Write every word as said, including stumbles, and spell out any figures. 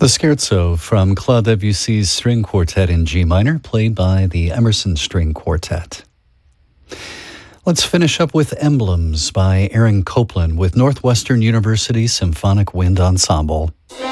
The Scherzo from Claude Debussy's String Quartet in G minor, played by the Emerson String Quartet. Let's finish up with Emblems by Aaron Copland with Northwestern University Symphonic Wind Ensemble.